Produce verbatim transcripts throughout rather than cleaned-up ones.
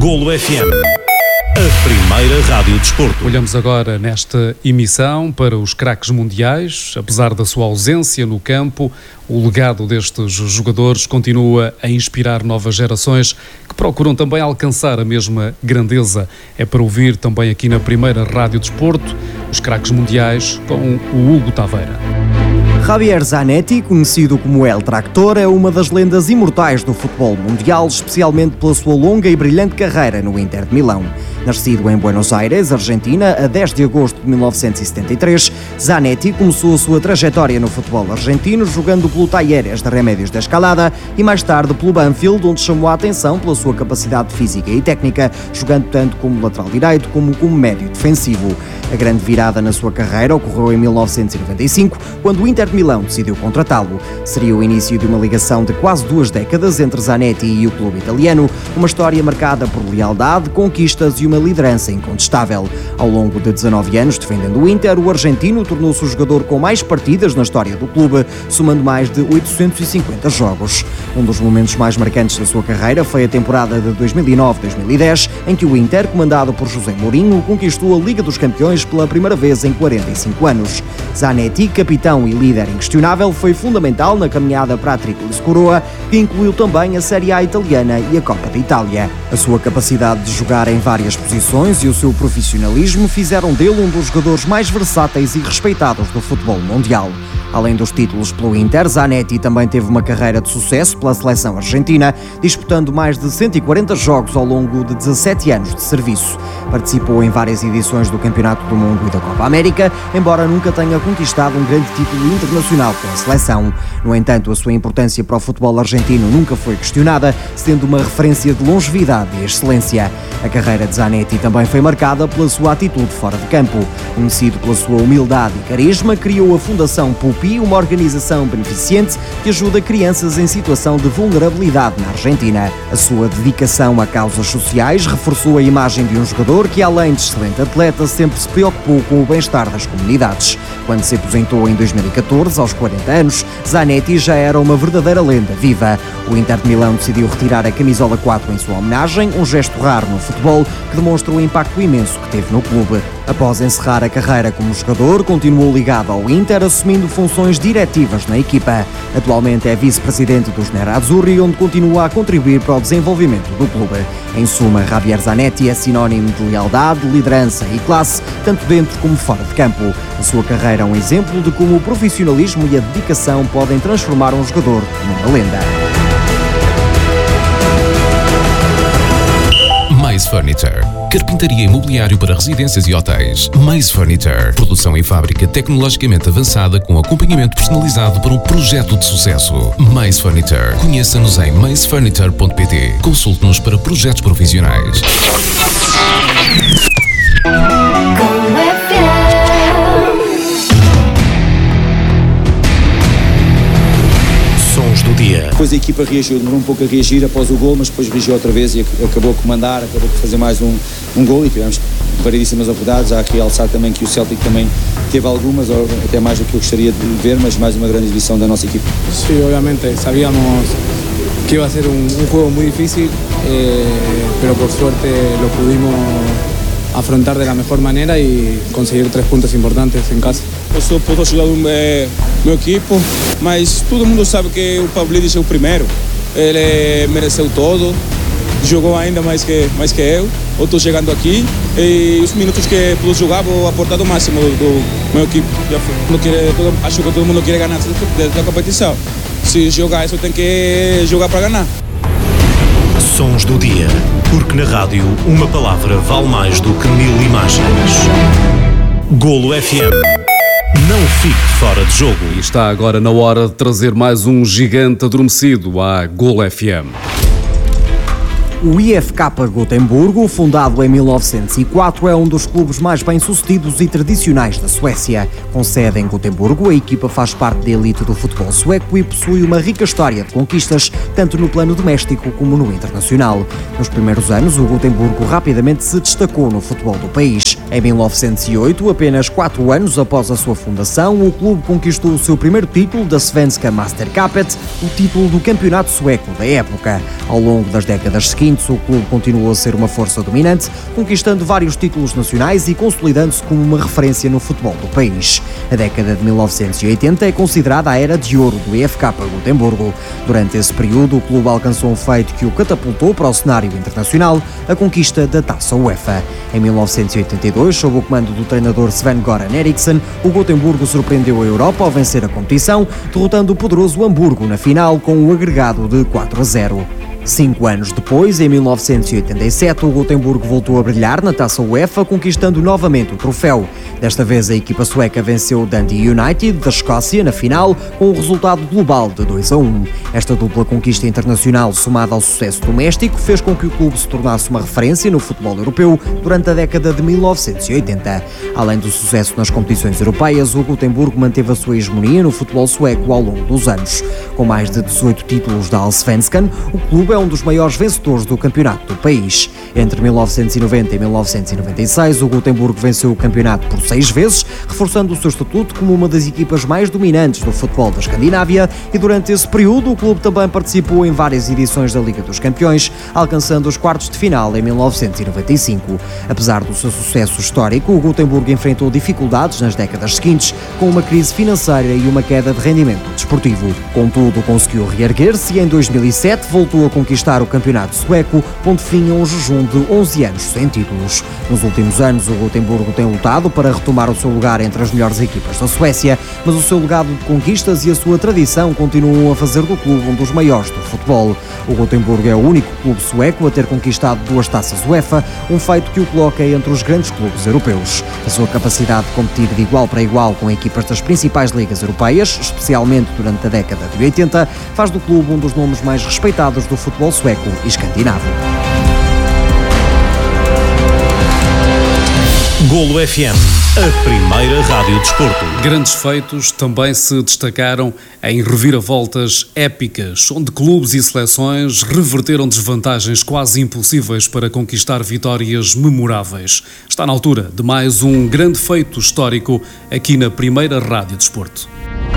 Golo F M, a primeira rádio desporto. Olhamos agora nesta emissão para os craques mundiais. Apesar da sua ausência no campo, o legado destes jogadores continua a inspirar novas gerações que procuram também alcançar a mesma grandeza. É para ouvir também aqui na primeira rádio desporto os craques mundiais com o Hugo Taveira. Javier Zanetti, conhecido como El Tractor, é uma das lendas imortais do futebol mundial, especialmente pela sua longa e brilhante carreira no Inter de Milão. Nascido em Buenos Aires, Argentina, a dez de agosto de mil novecentos e setenta e três, Zanetti começou a sua trajetória no futebol argentino jogando pelo Talleres de Remédios da Escalada e mais tarde pelo Banfield, onde chamou a atenção pela sua capacidade física e técnica, jogando tanto como lateral direito como como médio defensivo. A grande virada na sua carreira ocorreu em mil novecentos e noventa e cinco, quando o Inter de Milão decidiu contratá-lo. Seria o início de uma ligação de quase duas décadas entre Zanetti e o clube italiano, uma história marcada por lealdade, conquistas e uma liderança incontestável. Ao longo de dezanove anos defendendo o Inter, o argentino tornou-se o jogador com mais partidas na história do clube, somando mais de oitocentos e cinquenta jogos. Um dos momentos mais marcantes da sua carreira foi a temporada de dois mil e nove dois mil e dez, em que o Inter, comandado por José Mourinho, conquistou a Liga dos Campeões pela primeira vez em quarenta e cinco anos. Zanetti, capitão e líder inquestionável, foi fundamental na caminhada para a Tríplice Coroa, que incluiu também a Série A italiana e a Copa de Itália. A sua capacidade de jogar em várias posições e o seu profissionalismo fizeram dele um dos jogadores mais versáteis e respeitados do futebol mundial. Além dos títulos pelo Inter, Zanetti também teve uma carreira de sucesso pela seleção argentina, disputando mais de cento e quarenta jogos ao longo de dezassete anos de serviço. Participou em várias edições do Campeonato do Mundo e da Copa América, embora nunca tenha conquistado um grande título internacional pela seleção. No entanto, a sua importância para o futebol argentino nunca foi questionada, sendo uma referência de longevidade e excelência. A carreira de Zanetti também foi marcada pela sua atitude fora de campo. Conhecido pela sua humildade e carisma, criou a Fundação Pupi, uma organização beneficente que ajuda crianças em situação de vulnerabilidade na Argentina. A sua dedicação a causas sociais reforçou a imagem de um jogador que, além de excelente atleta, sempre se preocupou com o bem-estar das comunidades. Quando se aposentou em dois mil e catorze, aos quarenta anos, Zanetti já era uma verdadeira lenda viva. O Inter de Milão decidiu retirar a camisola quatro em sua homenagem, um gesto raro no futebol que demonstra o impacto imenso que teve no clube. Após encerrar a carreira como jogador, continuou ligado ao Inter, assumindo funções diretivas na equipa. Atualmente é vice-presidente dos Nerazzurri, onde continua a contribuir para o desenvolvimento do clube. Em suma, Javier Zanetti é sinónimo de lealdade, liderança e classe, tanto dentro como fora de campo. A sua carreira é um exemplo de como o profissionalismo e a dedicação podem transformar um jogador numa lenda. Maze Furniture. Carpintaria e mobiliário para residências e hotéis. Maze Furniture. Produção em fábrica tecnologicamente avançada com acompanhamento personalizado para um projeto de sucesso. Maze Furniture. Conheça-nos em maze furniture ponto pt. Consulte-nos para projetos profissionais. Sons do dia. Depois a equipa reagiu, demorou um pouco a reagir após o gol, mas depois reagiu outra vez e acabou a comandar, acabou por fazer mais um, um gol e tivemos variedíssimas oportunidades. Há que realçar também que o Celtic também teve algumas, ou até mais do que eu gostaria de ver, mas mais uma grande exibição da nossa equipa. Sí, obviamente, sabíamos que iba a ser un, un juego muy difícil, eh, pero por suerte lo pudimos afrontar de la mejor manera y conseguir tres puntos importantes en casa. Eu sou pouco ajudar do meu, meu equipo, mas todo mundo sabe que o Pavlidis é o primeiro. Ele mereceu todo, jogou ainda mais que, mais que eu. Eu estou chegando aqui e os minutos que pude jogar vou aportar o máximo do, do meu equipe. Não quer, todo, acho que todo mundo quer ganhar da competição. Se jogar isso, tem que jogar para ganhar. Sons do dia. Porque na rádio uma palavra vale mais do que mil imagens. Golo F M. Não fique fora de jogo. E está agora na hora de trazer mais um gigante adormecido à Golo F M. O I F K Gotemburgo, fundado em mil novecentos e quatro, é um dos clubes mais bem-sucedidos e tradicionais da Suécia. Com sede em Gotemburgo, a equipa faz parte da elite do futebol sueco e possui uma rica história de conquistas, tanto no plano doméstico como no internacional. Nos primeiros anos, o Gotemburgo rapidamente se destacou no futebol do país. Em mil novecentos e oito, apenas quatro anos após a sua fundação, o clube conquistou o seu primeiro título da Svenska Mästerskapet, o título do campeonato sueco da época. Ao longo das décadas seguintes, seguintes, o clube continuou a ser uma força dominante, conquistando vários títulos nacionais e consolidando-se como uma referência no futebol do país. A década de mil novecentos e oitenta é considerada a era de ouro do E F K Gotemburgo. Durante esse período, o clube alcançou um feito que o catapultou para o cenário internacional, a conquista da Taça UEFA. Em mil novecentos e oitenta e dois, sob o comando do treinador Sven-Göran Eriksson, o Gotemburgo surpreendeu a Europa ao vencer a competição, derrotando o poderoso Hamburgo na final com o agregado de quatro a zero. Cinco anos depois, em mil novecentos e oitenta e sete, o Gotemburgo voltou a brilhar na Taça UEFA, conquistando novamente o troféu. Desta vez, a equipa sueca venceu o Dundee United da Escócia na final, com um resultado global de dois a um. Esta dupla conquista internacional, somada ao sucesso doméstico, fez com que o clube se tornasse uma referência no futebol europeu durante a década de mil novecentos e oitenta. Além do sucesso nas competições europeias, o Gotemburgo manteve a sua hegemonia no futebol sueco ao longo dos anos. Com mais de dezoito títulos da Allsvenskan, o clube é um dos maiores vencedores do campeonato do país. Entre mil novecentos e noventa e mil novecentos e noventa e seis, o Gotemburgo venceu o campeonato por seis vezes, reforçando o seu estatuto como uma das equipas mais dominantes do futebol da Escandinávia, e durante esse período o clube também participou em várias edições da Liga dos Campeões, alcançando os quartos de final em mil novecentos e noventa e cinco. Apesar do seu sucesso histórico, o Gotemburgo enfrentou dificuldades nas décadas seguintes, com uma crise financeira e uma queda de rendimento desportivo. Contudo, conseguiu reerguer-se e em dois mil e sete voltou a conquistar o campeonato sueco, pondo fim a um jejum de onze anos sem títulos. Nos últimos anos, o Gotemburgo tem lutado para retomar o seu lugar entre as melhores equipas da Suécia, mas o seu legado de conquistas e a sua tradição continuam a fazer do clube um dos maiores do futebol. O Gotemburgo é o único clube sueco a ter conquistado duas taças UEFA, um feito que o coloca entre os grandes clubes europeus. A sua capacidade de competir de igual para igual com equipas das principais ligas europeias, especialmente durante a década de oitenta, faz do clube um dos nomes mais respeitados do futebol sueco e escandinavo. Golo F M, a primeira rádio de desporto. Grandes feitos também se destacaram em reviravoltas épicas, onde clubes e seleções reverteram desvantagens quase impossíveis para conquistar vitórias memoráveis. Está na altura de mais um grande feito histórico aqui na primeira rádio de desporto.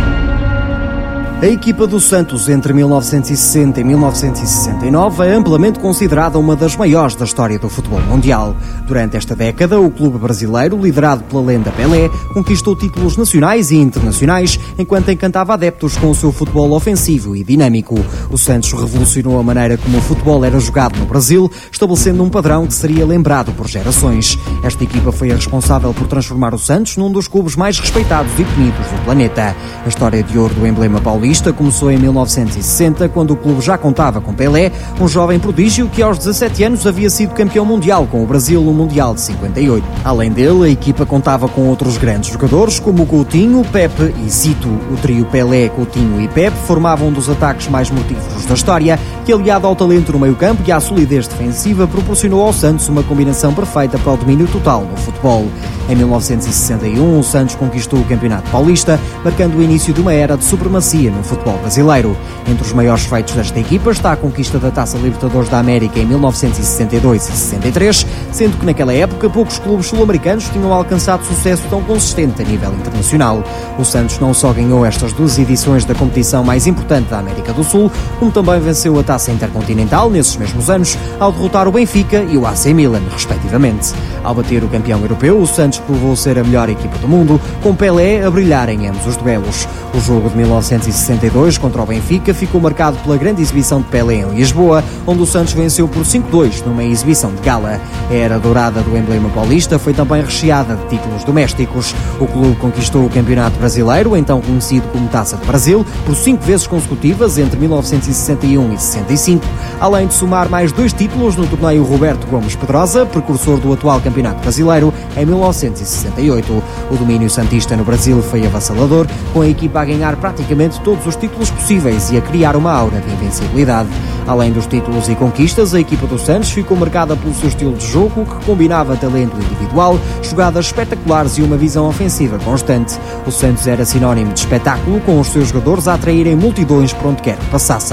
A equipa do Santos entre mil novecentos e sessenta e mil novecentos e sessenta e nove é amplamente considerada uma das maiores da história do futebol mundial. Durante esta década, o clube brasileiro, liderado pela lenda Pelé, conquistou títulos nacionais e internacionais, enquanto encantava adeptos com o seu futebol ofensivo e dinâmico. O Santos revolucionou a maneira como o futebol era jogado no Brasil, estabelecendo um padrão que seria lembrado por gerações. Esta equipa foi a responsável por transformar o Santos num dos clubes mais respeitados e temidos do planeta. A história de ouro do emblema paulista começou em mil novecentos e sessenta, quando o clube já contava com Pelé, um jovem prodígio que aos dezassete anos havia sido campeão mundial com o Brasil no Mundial de cinquenta e oito. Além dele, a equipa contava com outros grandes jogadores como Coutinho, Pepe e Zito. O trio Pelé, Coutinho e Pepe formavam um dos ataques mais mortíferos da história, que aliado ao talento no meio-campo e à solidez defensiva proporcionou ao Santos uma combinação perfeita para o domínio total no futebol. Em mil novecentos e sessenta e um, o Santos conquistou o Campeonato Paulista, marcando o início de uma era de supremacia no futebol brasileiro. Entre os maiores feitos desta equipa está a conquista da Taça Libertadores da América em mil novecentos e sessenta e dois e sessenta e três, sendo que naquela época poucos clubes sul-americanos tinham alcançado sucesso tão consistente a nível internacional. O Santos não só ganhou estas duas edições da competição mais importante da América do Sul, como também venceu a Taça Intercontinental nesses mesmos anos, ao derrotar o Benfica e o A C Milan, respectivamente. Ao bater o campeão europeu, o Santos provou ser a melhor equipa do mundo, com Pelé a brilhar em ambos os duelos. O jogo de mil novecentos e sessenta e dois contra o Benfica ficou marcado pela grande exibição de Pelé em Lisboa, onde o Santos venceu por cinco a dois numa exibição de gala. A era dourada do emblema paulista foi também recheada de títulos domésticos. O clube conquistou o Campeonato Brasileiro, então conhecido como Taça do Brasil, por cinco vezes consecutivas entre mil novecentos e sessenta e um e sessenta e cinco, além de somar mais dois títulos no torneio Roberto Gomes Pedrosa, precursor do atual Campeonato Brasileiro, em mil novecentos e sessenta e oito. O domínio santista no Brasil foi avassalador, com a equipa a ganhar praticamente todos os títulos possíveis e a criar uma aura de invencibilidade. Além dos títulos e conquistas, a equipa do Santos ficou marcada pelo seu estilo de jogo, que combinava talento individual, jogadas espetaculares e uma visão ofensiva constante. O Santos era sinónimo de espetáculo, com os seus jogadores a atraírem multidões por onde quer que passassem.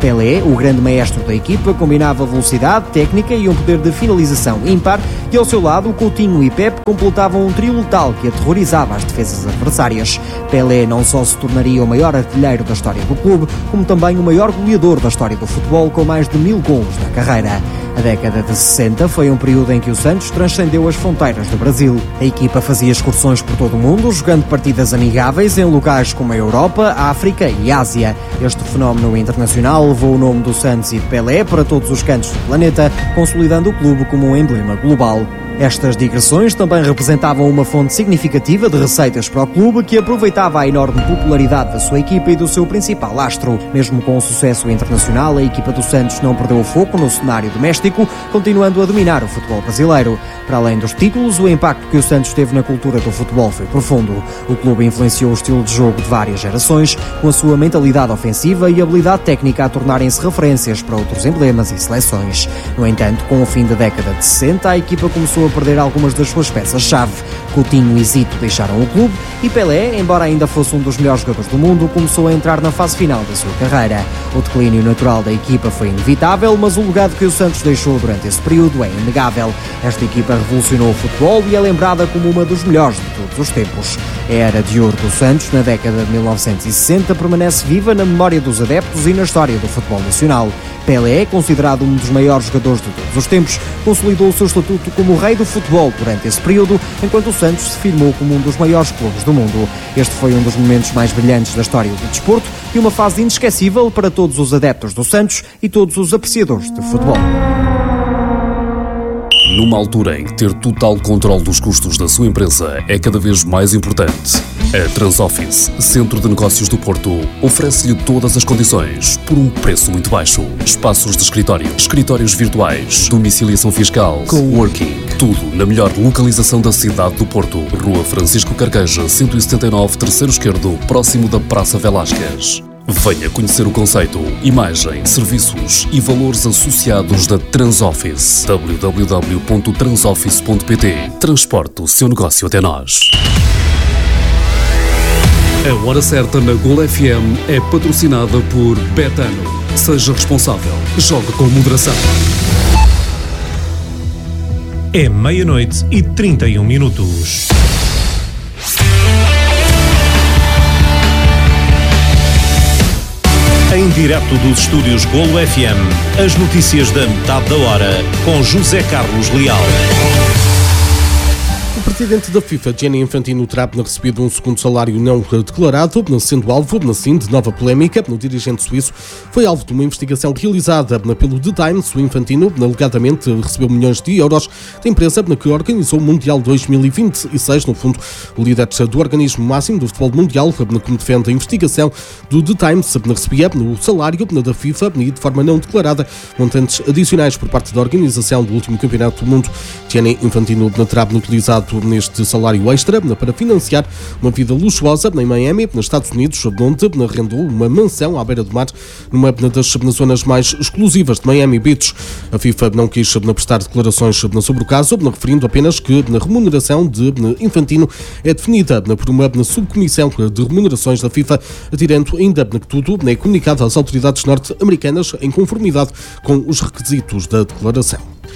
Pelé, o grande maestro da equipa, combinava velocidade, técnica e um poder de finalização ímpar, e ao seu lado, Coutinho e Pepe completavam um trio letal que aterrorizava as defesas adversárias. Pelé não só se tornaria o maior artilheiro da história do clube, como também o maior goleador da história do futebol, com mais de mil golos na carreira. A década de sessenta foi um período em que o Santos transcendeu as fronteiras do Brasil. A equipa fazia excursões por todo o mundo, jogando partidas amigáveis em locais como a Europa, a África e a Ásia. Este fenómeno internacional levou o nome do Santos e de Pelé para todos os cantos do planeta, consolidando o clube como um emblema global. Estas digressões também representavam uma fonte significativa de receitas para o clube, que aproveitava a enorme popularidade da sua equipa e do seu principal astro. Mesmo com o sucesso internacional, a equipa do Santos não perdeu o foco no cenário doméstico, continuando a dominar o futebol brasileiro. Para além dos títulos, o impacto que o Santos teve na cultura do futebol foi profundo. O clube influenciou o estilo de jogo de várias gerações, com a sua mentalidade ofensiva e habilidade técnica a tornarem-se referências para outros emblemas e seleções. No entanto, com o fim da década de sessenta, a equipa começou a perder algumas das suas peças-chave. Coutinho e Zito deixaram o clube e Pelé, embora ainda fosse um dos melhores jogadores do mundo, começou a entrar na fase final da sua carreira. O declínio natural da equipa foi inevitável, mas o legado que o Santos deixou durante esse período é inegável. Esta equipa revolucionou o futebol e é lembrada como uma dos melhores de todos os tempos. A era de ouro do Santos, na década de mil novecentos e sessenta, permanece viva na memória dos adeptos e na história do futebol nacional. Pelé, considerado um dos maiores jogadores de todos os tempos, consolidou o seu estatuto como o rei do futebol durante esse período, enquanto o Santos se firmou como um dos maiores clubes do mundo. Este foi um dos momentos mais brilhantes da história do desporto e uma fase inesquecível para todos os adeptos do Santos e todos os apreciadores de futebol. Numa altura em que ter total controle dos custos da sua empresa é cada vez mais importante, a Transoffice, Centro de Negócios do Porto, oferece-lhe todas as condições por um preço muito baixo. Espaços de escritório, escritórios virtuais, domiciliação fiscal, coworking, tudo na melhor localização da cidade do Porto. Rua Francisco Carqueja, cento e setenta e nove, terceiro esquerdo, próximo da Praça Velásquez. Venha conhecer o conceito, imagem, serviços e valores associados da Transoffice. w w w ponto transoffice ponto p t. Transporte o seu negócio até nós. A Hora Certa na Gol F M é patrocinada por Betano. Seja responsável. Jogue com moderação. É meia-noite e trinta e um minutos. Em direto dos estúdios Golo F M, as notícias da metade da hora, com José Carlos Leal. O presidente da FIFA, Gianni Infantino, terá recebido um segundo salário não declarado, sendo alvo, assim, de nova polémica. O dirigente suíço foi alvo de uma investigação realizada pelo The Times. O Infantino, alegadamente, recebeu milhões de euros da empresa que organizou o Mundial dois mil e vinte e seis. No fundo, o líder do organismo máximo do futebol mundial, como defende a investigação do The Times, recebia o salário da FIFA e, de forma não declarada, montantes adicionais por parte da organização do último campeonato do mundo. Gianni Infantino terá utilizado neste salário extra para financiar uma vida luxuosa em Miami, nos Estados Unidos, onde arrendou uma mansão à beira do mar, numa das zonas mais exclusivas de Miami Beach. A FIFA não quis prestar declarações sobre o caso, referindo apenas que a remuneração de Infantino é definida por uma subcomissão de remunerações da FIFA, atirando ainda que tudo é comunicado às autoridades norte-americanas em conformidade com os requisitos da declaração.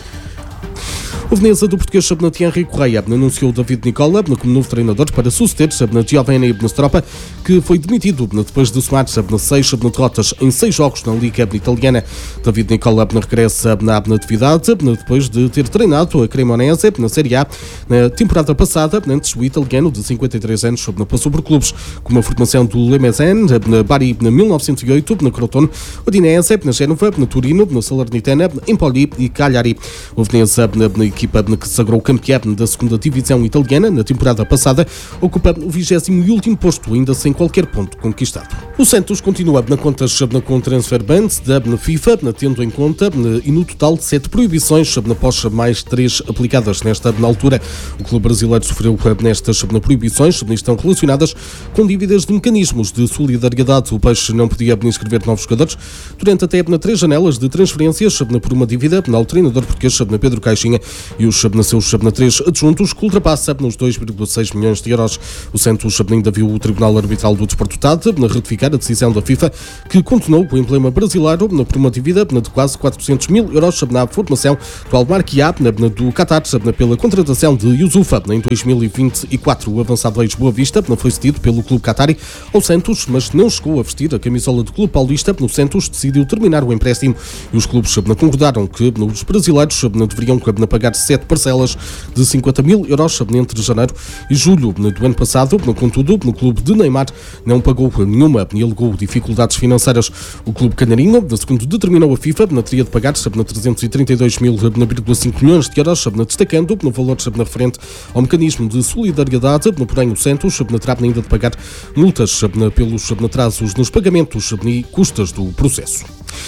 O Veneza do português Thierry Correia anunciou David Nicola como novo treinador para suceder Giovanni Stropa, que foi demitido depois de somar seis derrotas em seis jogos na Liga Italiana. David Nicola regressa na atividade depois de ter treinado a Cremonese na Série A na temporada passada. Antes, o italiano de cinquenta e três anos passou por clubes como a formação do Lemezan, Bari na mil novecentos e oito, na Crotone, Udinese, na Génova, na Turino, na Salernitana, Empoli e Cagliari. O Veneza, na equipa que se sagrou campeã da segunda divisão italiana na temporada passada, ocupa o vigésimo e último posto, ainda sem qualquer ponto conquistado. O Santos continua na contas com transfer bans da FIFA, tendo em conta e no total sete proibições após mais três aplicadas nesta altura. O clube brasileiro sofreu nestas proibições, estão relacionadas com dívidas de mecanismos de solidariedade. O Peixe não podia inscrever novos jogadores durante até três janelas de transferências por uma dívida ao treinador português Pedro Caixinha e os seus três adjuntos, que ultrapassa nos dois vírgula seis milhões de euros. O Santos ainda viu o Tribunal Arbitral Central do Desporto T A D na ratificar a decisão da FIFA que condenou o emblema brasileiro na por uma dívida de quase quatrocentos mil euros na formação do Al-Marqiá do Qatar pela contratação de Yusufa. Em dois mil e vinte e quatro, o avançado ex-Boa Vista foi cedido pelo clube qatari ao Santos, mas não chegou a vestir a camisola do clube paulista. No Santos decidiu terminar o empréstimo e os clubes concordaram que os brasileiros deveriam pagar sete parcelas de cinquenta mil euros entre janeiro e julho do ano passado. Contudo, no clube de Neymar não pagou nenhuma e alegou dificuldades financeiras. O clube canarinho, segundo determinou a FIFA, teria de pagar trezentos e trinta e dois vírgula cinco milhões de euros, destacando no valor referente ao mecanismo de solidariedade. Porém, o Santos terá ainda de pagar multas pelos atrasos nos pagamentos e custas do processo.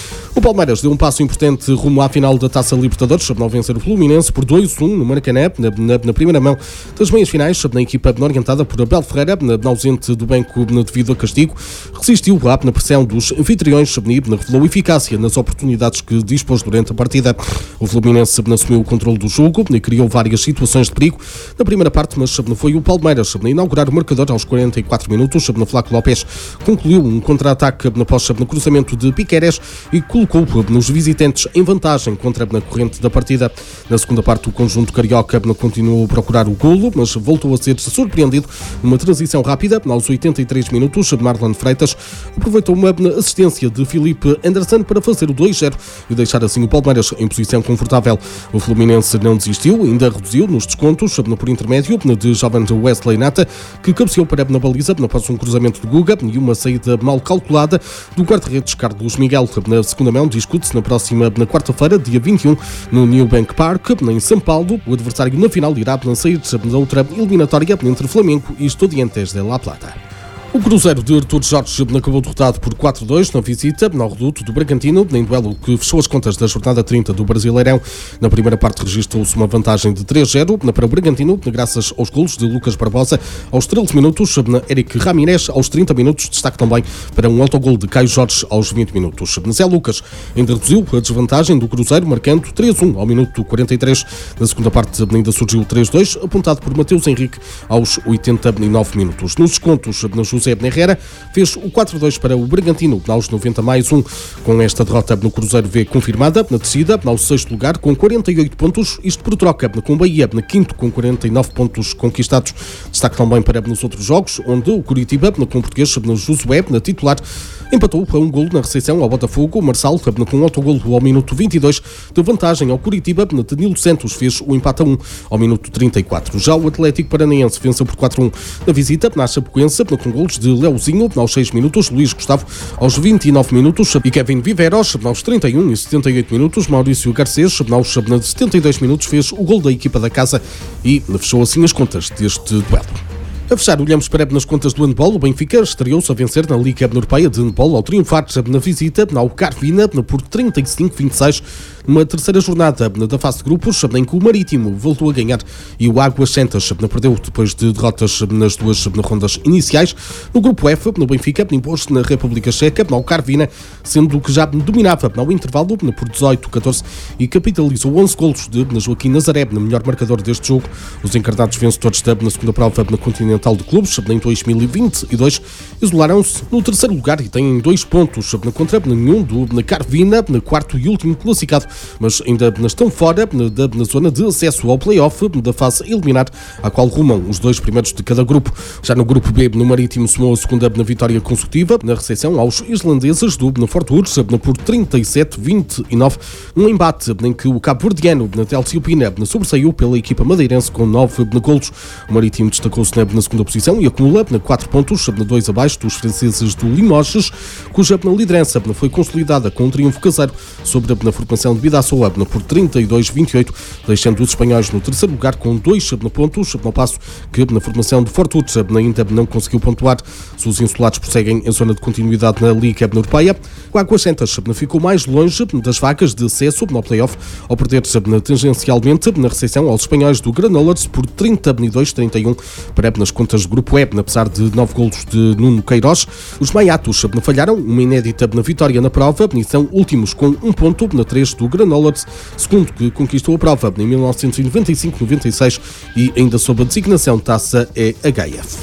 O Palmeiras deu um passo importante rumo à final da Taça Libertadores, ao vencer o Fluminense por dois a um no Maracanã, na, na, na primeira mão das meias finais, na equipa orientada por Abel Ferreira, na, ausente do banco devido a castigo, resistiu à na pressão dos anfitriões e revelou eficácia nas oportunidades que dispôs durante a partida. O Fluminense assumiu o controle do jogo e criou várias situações de perigo na primeira parte, mas foi o Palmeiras a inaugurar o marcador aos quarenta e quatro minutos. Flaco Lopes concluiu um contra-ataque após o cruzamento de Piqueres e colocou nos visitantes em vantagem contra a corrente da partida. Na segunda parte, o conjunto carioca continuou a procurar o golo, mas voltou a ser surpreendido numa transição rápida. Aos oitenta e três minutos, Marlon Freitas aproveitou uma assistência de Filipe Anderson para fazer o dois a zero e deixar assim o Palmeiras em posição confortável. O Fluminense não desistiu, ainda reduziu nos descontos por intermédio de jovem Wesley Nata, que cabeceou para na baliza após um cruzamento de Guga e uma saída mal calculada do guarda-redes Carlos Miguel. Na segunda mão, discute-se na próxima na quarta-feira, dia vinte e um, no New Bank Park, em São Paulo. O adversário na final irá sair da outra eliminatória entre Flamengo e Estudiantes de La Plata. O Cruzeiro de Artur Jorge acabou derrotado por quatro a dois na visita ao reduto do Bragantino, em duelo que fechou as contas da jornada trinta do Brasileirão. Na primeira parte registrou-se uma vantagem de três a zero para o Bragantino, graças aos golos de Lucas Barbosa aos treze minutos, Eric Ramírez aos trinta minutos, destaque também para um autogol de Caio Jorge aos vinte minutos. Zé Lucas ainda reduziu a desvantagem do Cruzeiro, marcando três a um ao minuto quarenta e três. Na segunda parte ainda surgiu três a dois, apontado por Mateus Henrique aos oitenta e nove minutos. Nos descontos, na José Herrera fez o quatro a dois para o Bragantino aos noventa mais um. Com esta derrota no Cruzeiro vê confirmada na descida ao sexto lugar com quarenta e oito pontos, isto por troca com Bahia na quinto com quarenta e nove pontos conquistados. Destaque também para nos outros jogos, onde o Curitiba com o português na Josué na titular empatou para um golo na recepção ao Botafogo. O Marçal com um autogolo ao minuto vinte e dois deu vantagem ao Curitiba. Danilo Santos fez o empate a um ao minuto trinta e quatro. Já o Atlético Paranaense venceu por quatro a um na visita na Chapecoense com golos de Leozinho aos seis minutos, Luís Gustavo aos vinte e nove minutos e Kevin Viveros aos trinta e um e setenta e oito minutos. Maurício Garcês aos setenta e dois minutos fez o gol da equipa da casa e fechou assim as contas deste duelo. A fechar, olhamos para nas contas do handball. O Benfica estreou-se a vencer na Liga Europeia de Handball ao triunfar na visita ao Carvina por trinta e cinco a vinte e seis, numa terceira jornada da fase de grupos, em que o Marítimo voltou a ganhar e o Águas Santas perdeu depois de derrotas nas duas rondas iniciais. No grupo F, no Benfica impôs-se na República Checa ao Carvina, sendo que já dominava ao intervalo por dezoito a catorze e capitalizou onze golos de Joaquim Nazaré, melhor marcador deste jogo. Os encarnados vencedores na segunda prova na Continental de Clubes, em dois mil e vinte e dois, isolaram-se no terceiro lugar e têm dois pontos contra nenhum do Carvina, quarto e último classificado, mas ainda estão fora da na zona de acesso ao play-off da fase eliminar, à qual rumam os dois primeiros de cada grupo. Já no grupo B, no Marítimo somou a segunda na vitória consecutiva na recepção aos islandeses do Forturs por trinta e sete a vinte e nove, um embate em que o cabo-verdiano Telcio Pina sobressaiu pela equipa madeirense com nove golos. O Marítimo destacou-se na segunda posição e acumula quatro pontos, dois abaixo dos franceses do Limoges, cuja liderança foi consolidada com um triunfo caseiro sobre a formação de Bidasoa por trinta e dois a vinte e oito, deixando os espanhóis no terceiro lugar com dois pontos, ao passo que na formação de Fortut ainda não conseguiu pontuar. Os insulados prosseguem em zona de continuidade na Liga Europeia. O Águas Santas ficou mais longe das vagas de acesso no play-off ao perder tangencialmente na recepção aos espanhóis do Granollers por trinta a dois a trinta e um para nas contas do grupo E, apesar de nove golos de Nuno Queiroz. Os maiatos falharam uma inédita na vitória na prova e são últimos com um ponto na três do Granollers, segundo que conquistou a prova em mil novecentos e noventa e cinco noventa e seis e ainda sob a designação Taça E H F.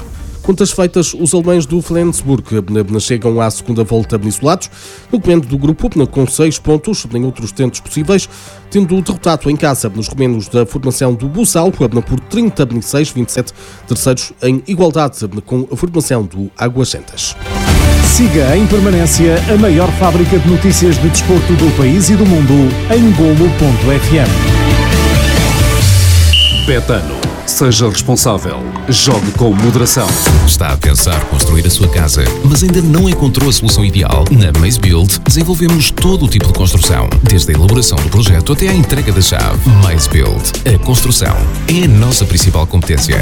Contas feitas, os alemães do Flensburg chegam à segunda volta isolados, no comando do grupo, com seis pontos, em outros tentos possíveis, tendo derrotado em casa nos romenos da formação do Bussal por trinta e seis a vinte e sete, terceiros em igualdade com a formação do Águas Santas. Siga em permanência a maior fábrica de notícias de desporto do país e do mundo em golo ponto f m. Betano. Seja responsável. Jogue com moderação. Está a pensar construir a sua casa, mas ainda não encontrou a solução ideal? Na Maze Build, desenvolvemos todo o tipo de construção, desde a elaboração do projeto até à entrega da chave. Maze Build. A construção é a nossa principal competência.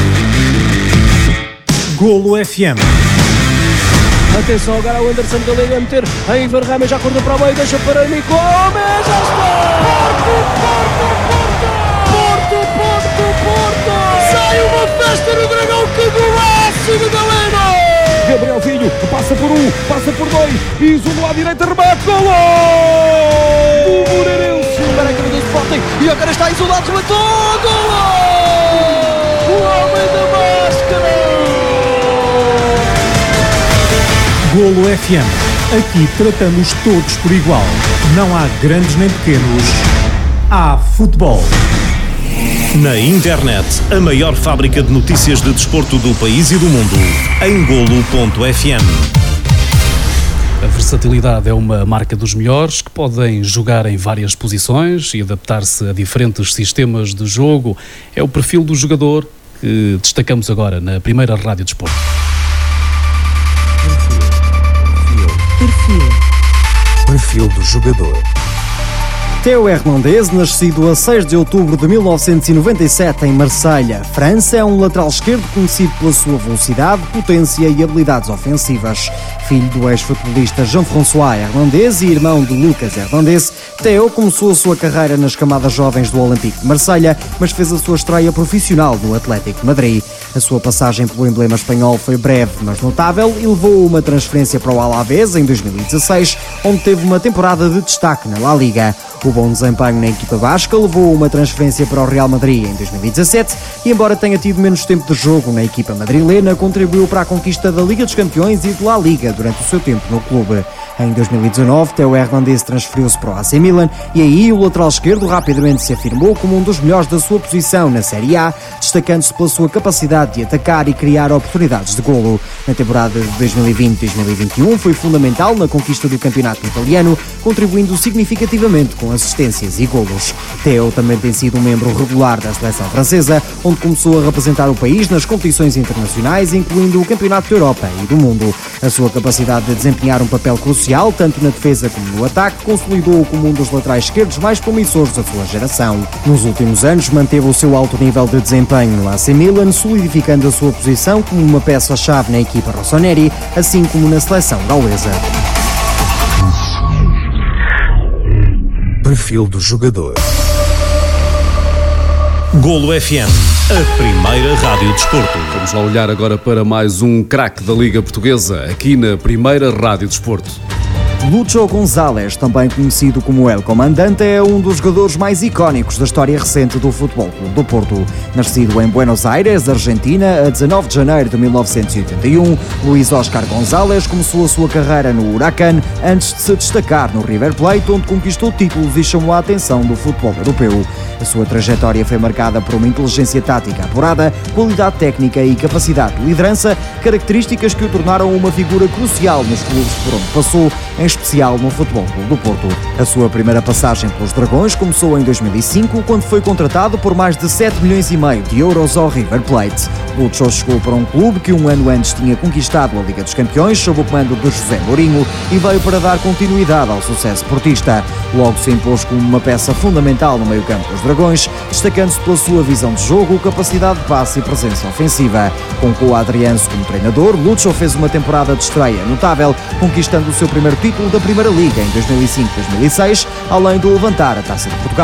Golo F M. Atenção agora ao Anderson Galego a meter a Ivan Rames, já corta para o meio, deixa para Nico Gomes, já está! Porto, Porto, Porto, Porto! Sai uma festa no Dragão, que golaço de Galeno! Gabriel Filho, passa por um, passa por dois, piso do lado direito, remate, golo! Do Moreirense! Para a cara do Sporting, e agora está isolado, rematou, golo! O homem da máscara! Golo F M. Aqui tratamos todos por igual. Não há grandes nem pequenos. Há futebol. Na internet, a maior fábrica de notícias de desporto do país e do mundo. Em golo ponto f m. A versatilidade é uma marca dos melhores, que podem jogar em várias posições e adaptar-se a diferentes sistemas de jogo. É o perfil do jogador que destacamos agora na primeira Rádio Desporto. Perfil. Perfil do jogador. Théo Hernandez, nascido a seis de outubro de mil novecentos e noventa e sete em Marselha, França, é um lateral esquerdo conhecido pela sua velocidade, potência e habilidades ofensivas. Filho do ex-futebolista Jean-François Hernandez e irmão de Lucas Hernandez, Théo começou a sua carreira nas camadas jovens do Olympique de Marselha, mas fez a sua estreia profissional no Atlético de Madrid. A sua passagem pelo emblema espanhol foi breve, mas notável, e levou uma transferência para o Alavés em dois mil e dezasseis, onde teve uma temporada de destaque na La Liga. O bom desempenho na equipa basca levou uma transferência para o Real Madrid em dois mil e dezassete e, embora tenha tido menos tempo de jogo na equipa madrilena, contribuiu para a conquista da Liga dos Campeões e de La Liga durante o seu tempo no clube. Em dois mil e dezanove, Théo Hernandez transferiu-se para o A C Milan e aí o lateral esquerdo rapidamente se afirmou como um dos melhores da sua posição na Série A, destacando-se pela sua capacidade de atacar e criar oportunidades de golo. Na temporada de dois mil e vinte a dois mil e vinte e um foi fundamental na conquista do campeonato italiano, contribuindo significativamente com assistências e golos. Théo também tem sido um membro regular da seleção francesa, onde começou a representar o país nas competições internacionais, incluindo o Campeonato da Europa e do Mundo. A sua capacidade de desempenhar um papel crucial tanto na defesa como no ataque, consolidou-o como um dos laterais esquerdos mais promissores da sua geração. Nos últimos anos, manteve o seu alto nível de desempenho no A C Milan, solidificando a sua posição como uma peça-chave na equipa rossoneri, assim como na seleção gaulesa. Perfil do jogador. Golo F M, a primeira rádio desporto. Vamos lá olhar agora para mais um craque da Liga Portuguesa, aqui na primeira Rádio Desporto. Lucho González, também conhecido como El Comandante, é um dos jogadores mais icónicos da história recente do Futebol Clube do Porto. Nascido em Buenos Aires, Argentina, a dezanove de janeiro de mil novecentos e oitenta e um, Luís Oscar González começou a sua carreira no Huracan antes de se destacar no River Plate, onde conquistou títulos e chamou a atenção do futebol europeu. A sua trajetória foi marcada por uma inteligência tática apurada, qualidade técnica e capacidade de liderança, características que o tornaram uma figura crucial nos clubes por onde passou, em especial no Futebol Clube do Porto. A sua primeira passagem pelos Dragões começou em dois mil e cinco, quando foi contratado por mais de sete milhões e meio de euros ao River Plate. Lucho chegou para um clube que um ano antes tinha conquistado a Liga dos Campeões sob o comando de José Mourinho e veio para dar continuidade ao sucesso portista. Logo se impôs como uma peça fundamental no meio-campo dos Dragões, destacando-se pela sua visão de jogo, capacidade de passe e presença ofensiva. Com o Adrianso como treinador, Lucho fez uma temporada de estreia notável, conquistando o seu primeiro título da Primeira Liga em dois mil e cinco a dois mil e seis, além de levantar a Taça de Portugal.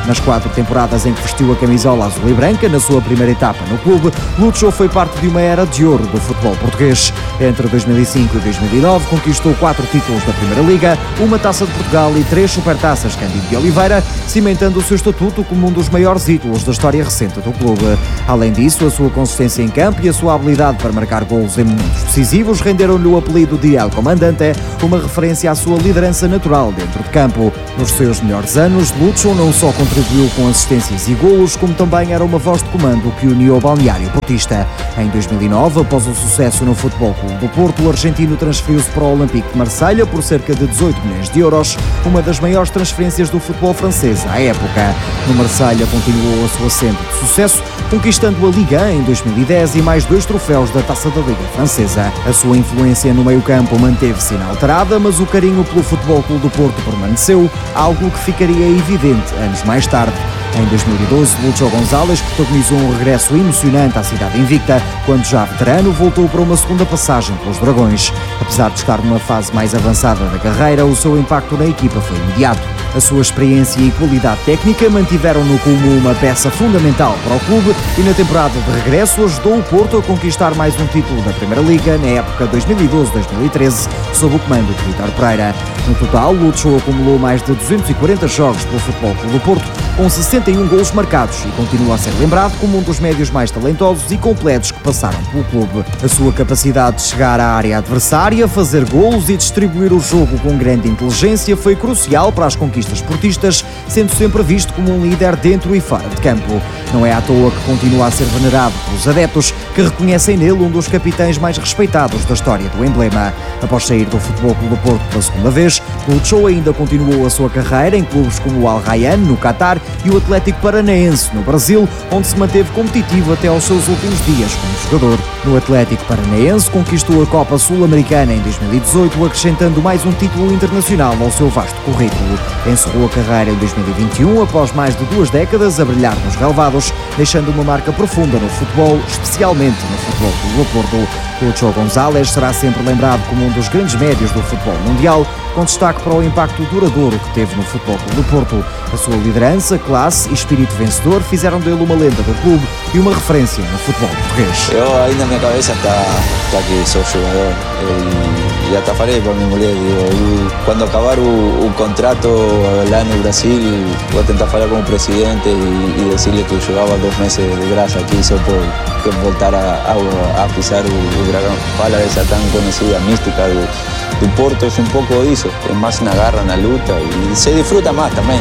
Nas quatro temporadas em que vestiu a camisola azul e branca, na sua primeira etapa no clube, Lucho foi parte de uma era de ouro do futebol português. Entre dois mil e cinco e dois mil e nove conquistou quatro títulos da Primeira Liga, uma Taça de Portugal e três Supertaças Cândido de Oliveira, cimentando o seu estatuto como um dos maiores ídolos da história recente do clube. Além disso, a sua consistência em campo e a sua habilidade para marcar golos em momentos decisivos renderam-lhe o apelido de El Comandante, uma referência à sua liderança natural dentro de campo. Nos seus melhores anos, Lucho não só contribuiu com assistências e golos, como também era uma voz de comando que uniu o balneário portista. Em dois mil e nove, após o sucesso no Futebol Clube do Porto, o argentino transferiu-se para o Olympique de Marselha por cerca de dezoito milhões de euros, uma das maiores transferências do futebol francês à época. No Marselha continuou a sua senda de sucesso, conquistando a Liga em dois mil e dez e mais dois troféus da Taça da Liga Francesa. A sua influência no meio-campo manteve-se inalterada, mas o carinho pelo Futebol Clube do Porto permaneceu, algo que ficaria evidente anos mais tarde. Em dois mil e doze, Lucho González protagonizou um regresso emocionante à cidade invicta, quando já veterano voltou para uma segunda passagem pelos Dragões. Apesar de estar numa fase mais avançada da carreira, o seu impacto na equipa foi imediato. A sua experiência e qualidade técnica mantiveram-no como uma peça fundamental para o clube e na temporada de regresso ajudou o Porto a conquistar mais um título da Primeira Liga na época dois mil e doze a dois mil e treze, sob o comando de Vítor Pereira. No total, Lucho acumulou mais de duzentos e quarenta jogos pelo Futebol Clube do Porto, com sessenta e um golos marcados e continua a ser lembrado como um dos médios mais talentosos e completos que passaram pelo clube. A sua capacidade de chegar à área adversária, fazer golos e distribuir o jogo com grande inteligência foi crucial para as conquistas portistas, sendo sempre visto como um líder dentro e fora de campo. Não é à toa que continua a ser venerado pelos adeptos, que reconhecem nele um dos capitães mais respeitados da história do emblema. Após sair do Futebol Clube do Porto pela segunda vez, Lucho ainda continuou a sua carreira em clubes como o Al Rayyan, no Qatar, e o Atlético Paranaense, no Brasil, onde se manteve competitivo até aos seus últimos dias como jogador. No Atlético Paranaense, conquistou a Copa Sul-Americana em dois mil e dezoito, acrescentando mais um título internacional ao seu vasto currículo. Encerrou a carreira em dois mil e vinte e um, após mais de duas décadas a brilhar nos relevados, deixando uma marca profunda no futebol, especialmente no Futebol Clube do Porto. Lucho González será sempre lembrado como um dos grandes médios do futebol mundial, com destaque para o impacto duradouro que teve no Futebol Clube do Porto. A sua liderança, classe e espírito vencedor fizeram dele uma lenda do clube e uma referência no futebol português. Eu ainda na minha cabeça está, está que sou jogador e, e até falei para minha mulher, digo, quando acabar o, o contrato lá no Brasil, vou tentar falar com o presidente e, e dizer-lhe que eu jogava dois meses de graça aqui só por voltar a, a, a pisar o, o Dragão. Fala dessa tão conhecida mística do, do Porto, é um pouco isso, é mais na garra, na luta e se disfruta mais também.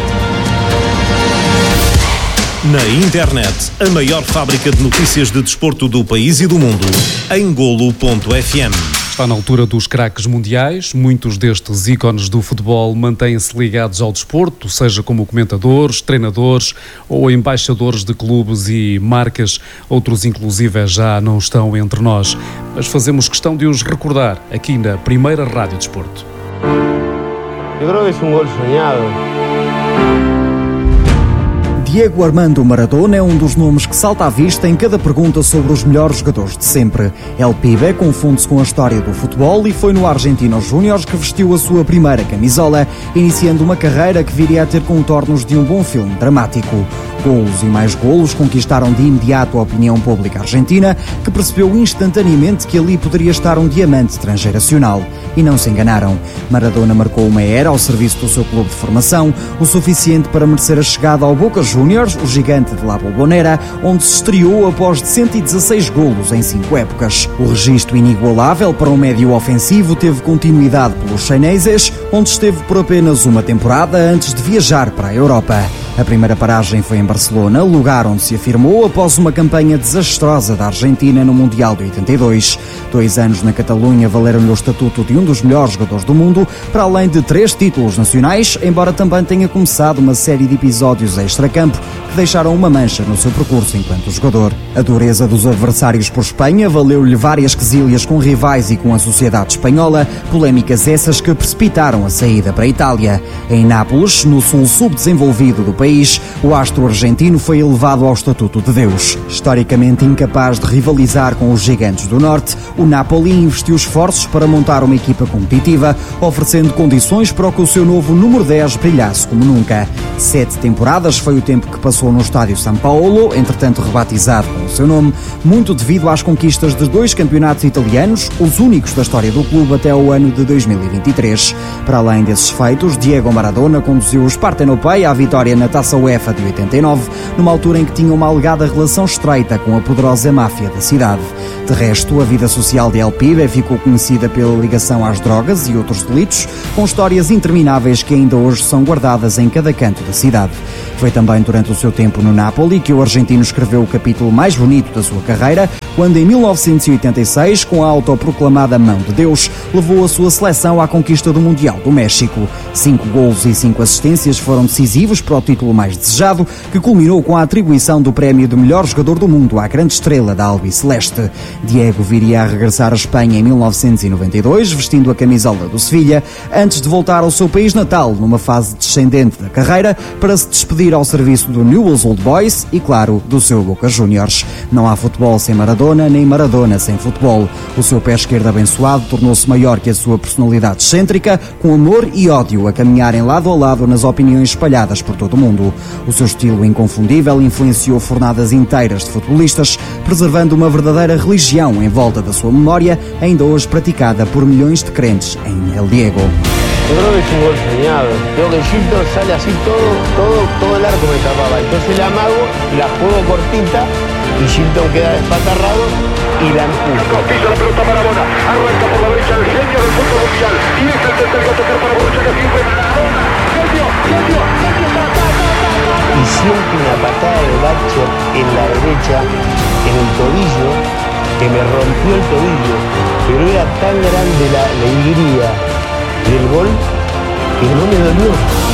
Na internet, a maior fábrica de notícias de desporto do país e do mundo, em golo ponto f m. Está na altura dos craques mundiais. Muitos destes ícones do futebol mantêm-se ligados ao desporto, seja como comentadores, treinadores ou embaixadores de clubes e marcas. Outros, inclusive, já não estão entre nós. Mas fazemos questão de os recordar aqui na primeira Rádio Desporto. Eu creo que é um gol sonhado. Diego Armando Maradona é um dos nomes que salta à vista em cada pergunta sobre os melhores jogadores de sempre. El Pibe confunde-se com a história do futebol e foi no Argentinos Júniors que vestiu a sua primeira camisola, iniciando uma carreira que viria a ter contornos de um bom filme dramático. Golos e mais golos conquistaram de imediato a opinião pública argentina, que percebeu instantaneamente que ali poderia estar um diamante transgeracional. E não se enganaram. Maradona marcou uma era ao serviço do seu clube de formação, o suficiente para merecer a chegada ao Boca Juniors, o gigante de La Bombonera, onde se estreou após de cento e dezasseis golos em cinco épocas. O registro inigualável para um médio ofensivo teve continuidade pelos chineses, onde esteve por apenas uma temporada antes de viajar para a Europa. A primeira paragem foi em Barcelona, lugar onde se afirmou após uma campanha desastrosa da Argentina no Mundial de oitenta e dois. Dois anos na Catalunha valeram-lhe o estatuto de um dos melhores jogadores do mundo, para além de três títulos nacionais, embora também tenha começado uma série de episódios extracampo que deixaram uma mancha no seu percurso enquanto jogador. A dureza dos adversários por Espanha valeu-lhe várias quesílias com rivais e com a sociedade espanhola, polémicas essas que precipitaram a saída para a Itália. Em Nápoles, no sul subdesenvolvido do país, o astro argentino foi elevado ao estatuto de Deus. Historicamente incapaz de rivalizar com os gigantes do Norte, o Napoli investiu esforços para montar uma equipa competitiva, oferecendo condições para que o seu novo número dez brilhasse como nunca. Sete temporadas foi o tempo que passou no estádio São Paulo, entretanto rebatizado com o seu nome, muito devido às conquistas de dois campeonatos italianos, os únicos da história do clube até o ano de dois mil e vinte e três. Para além desses feitos, Diego Maradona conduziu os Partenopei à vitória na Taça UEFA de oitenta e nove, numa altura em que tinha uma alegada relação estreita com a poderosa máfia da cidade. De resto, a vida social de El Pibe ficou conhecida pela ligação às drogas e outros delitos, com histórias intermináveis que ainda hoje são guardadas em cada canto da cidade. Foi também durante o seu tempo no Napoli que o argentino escreveu o capítulo mais bonito da sua carreira, quando em mil novecentos e oitenta e seis, com a autoproclamada Mão de Deus, levou a sua seleção à conquista do Mundial do México. Cinco golos e cinco assistências foram decisivos para o título mais desejado, que culminou com a atribuição do prémio de melhor jogador do mundo à grande estrela da albiceleste. Diego viria a regressar à Espanha em mil novecentos e noventa e dois, vestindo a camisola do Sevilha, antes de voltar ao seu país natal, numa fase descendente da carreira, para se despedir ao serviço do Newell's Old Boys e, claro, do seu Boca Juniors. Não há futebol sem Maradona, nem Maradona sem futebol. O seu pé esquerdo abençoado tornou-se maior que a sua personalidade excêntrica, com amor e ódio a caminharem lado a lado nas opiniões espalhadas por todo o mundo. O seu estilo inconfundível influenciou fornadas inteiras de futebolistas, preservando uma verdadeira religião em volta da sua memória, ainda hoje praticada por milhões de crentes em El Diego. Yo creo que es un gol soñado. Creo que Gilton sale así todo, todo, todo el arco me tapaba. Entonces la amago, la juego cortita y Gilton queda despatarrado y la empuja. Pisa la pelota Maradona, arranca por la derecha el genio del fútbol mundial y es el tercer gol tocar para Borussia que siempre Maradona. Genio, genio, genio, ta, ta, ta, ta, ta. Y siempre una patada de Bacho en la derecha, en el tobillo, que me rompió el tobillo, pero era tan grande la alegría del gol que não me doliu.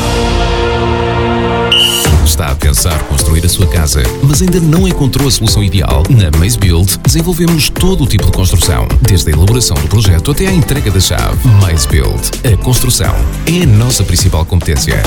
Está a pensar construir a sua casa, mas ainda não encontrou a solução ideal? Na Maze Build desenvolvemos todo o tipo de construção, desde a elaboração do projeto até à entrega da chave. Maze Build. A construção é a nossa principal competência.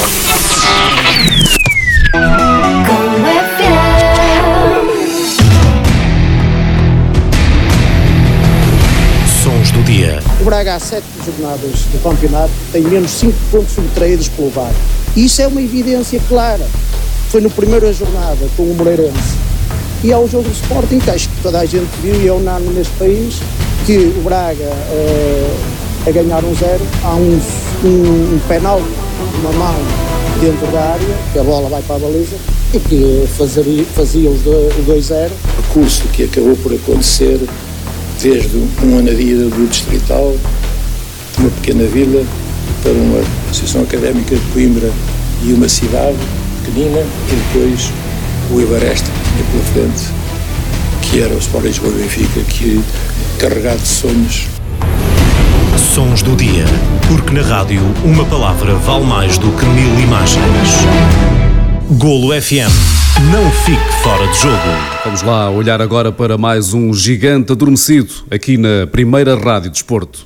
Sons do dia. O Braga, há sete jornadas do campeonato, tem menos cinco pontos subtraídos pelo V A R. E isso é uma evidência clara. Foi no primeira jornada com o Moreirense. E há o jogo do Sporting, que acho que toda a gente viu e é unânime neste país, que o Braga, uh, a ganhar um zero, há um, um, um penalti, uma mão dentro da área, que a bola vai para a baliza, e que fazia, fazia o dois zero. O percurso que acabou por acontecer desde um anadia do Distrital, de uma pequena vila, para uma associação académica de Coimbra e uma cidade pequenina, e depois o Ibareste que tinha pela frente, que era o Sport Lisboa e Benfica, que carregado de sonhos. Sons do dia, porque na rádio uma palavra vale mais do que mil imagens. Golo F M. Não fique fora de jogo. Vamos lá olhar agora para mais um gigante adormecido aqui na primeira Rádio Desporto.